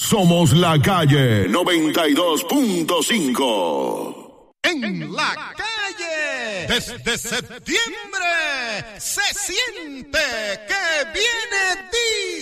Somos la calle 92.5. En la calle, desde septiembre, se siente que viene